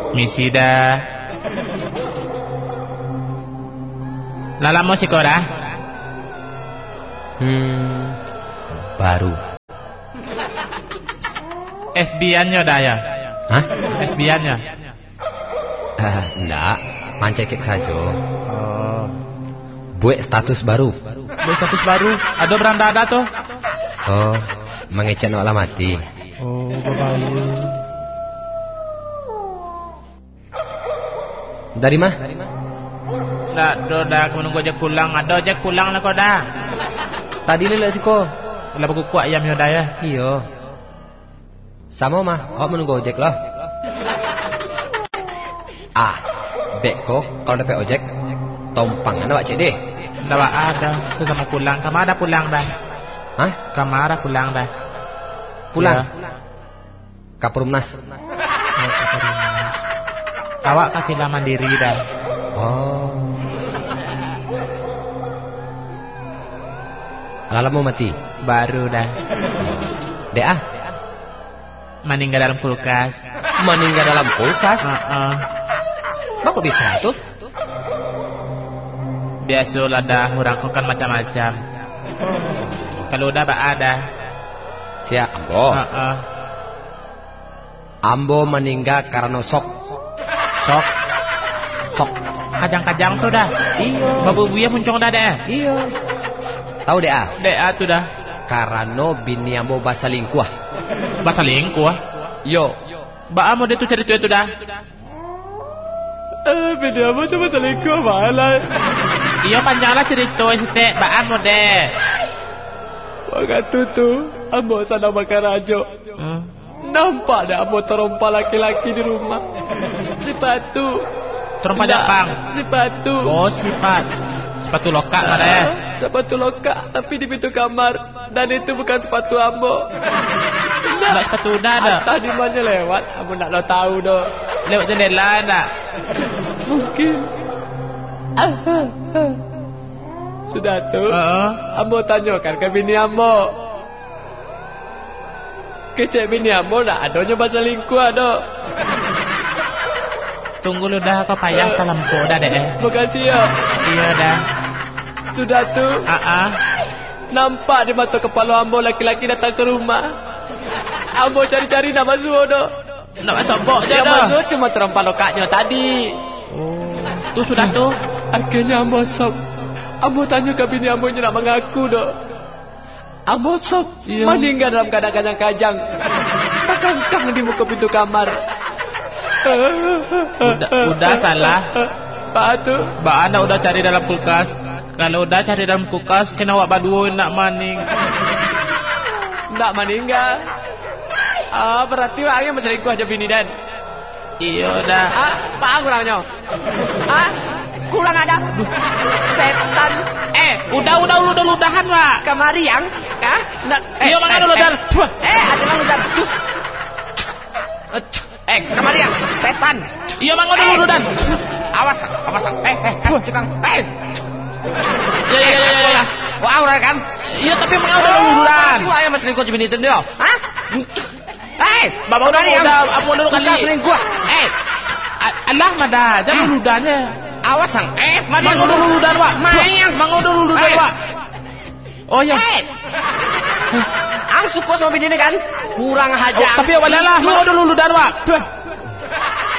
Misi dah. Lala mau siko dah? Baru. FB-annya dah ya? Hah? FB-annya? Enggak, mancekek saja. Oh. Buat status baru. Buat status baru? Ada beranda ada tuh? Oh, mengecek no alamati. Oh, babayu. Dari mah? Dah, menunggu ojek pulang. Ada ojek pulang lah kau dah. Tadi lelak siko. Lah baku kuat ayam yo dah ya. Iya. Sama mah, awak menunggu ojek loh. Beko kalau dapat ojek, tompangan awak cek deh. Dah ada, sesama pulang. Kamu ada pulang dah. Hah? Kamu ada pulang dah. Pulang? Ya. Kapurumnas. Awak kafilah mandiri dah. Oh. Lala mau mati? Baru dah. Dea? Meninggal dalam kulkas. Meninggal dalam kulkas? Kok bisa tuh? Biasalah dah, orang kan macam-macam. Kalau udah ada. Siap, Ambo. Ambo meninggal karena sok. Kajang-kajang tuh dah. Iya. Babu buaya muncul dah deh. Iya. Tahu Dea? Dea tuh dah. Karena bini Ambo basalingkuh. Basalingkuh? Yo. Ba Ambo dia tuh cerita itu dah. Bini Ambo tuh basalingkuh malah. Iya panjanglah cerita itu Ba Ambo deh. Waktu tuh Ambo sana makan rajo. Nampak dah Ambo terompa laki-laki di rumah. Sepatu. Terompa Jepang. Sepatu. Oh sepatu lokak mana ya? Sepatu lokak tapi di pintu kamar. Dan itu bukan sepatu Ambo. Nak sepatu udah ada. Tadi mana lewat? Ambo nak lo tahu doh. Lewat jendela nak. Mungkin. Sudah tuh. Ambo tanyakan ke bini Ambo. Kecek bini Ambo nak adanya basalingkuh ada. Tunggu lu dah kau payah ke lampu dah deh. Makasih ya. Iya dah. Sudah tuh. Nampak di mata kepala Ambo laki-laki datang ke rumah. Ambo cari-cari nak masuk doh. Nak masuk bok je dah. dah. Masuk cuma terompa lokaknya tadi. Oh, tu sudah tu. Akhirnya Ambo sok. Ambo tanya ke bini Ambo nak mengaku doh. Ambo sok meninggal dalam keadaan kajang-kajang. Terkangkang di muka pintu kamar. Udah salah. Ba anda udah cari dalam kulkas. Kalau udah cari dalam kulkas, kena awak berdua nak maning. Nak meninggal. Berarti orangnya berselingkuh aja bini dan. Iya dah. Apa kurangnya? Kurang ada. Setan. Udah-udahan Pak. Kemari yang? Iya mana ludahan. Ada ludahan. Kemari yang? Setan. Iya mana ludahan. Awas. Cekang. Ya. Wah, orang kan? Iya tapi mana udah ludahan. Itu ayam selingkuh bini itu dia. Bapak udah apa dulu kali. Selingkuh. Allah mada, jangan ludahnya. Awas sang. Mang udah luludan Pak. Mang udah luludan Pak. Oh ya. Ang suka sama bini kan? Kurang hajar. Tapi walalah, mang udah luludan Pak.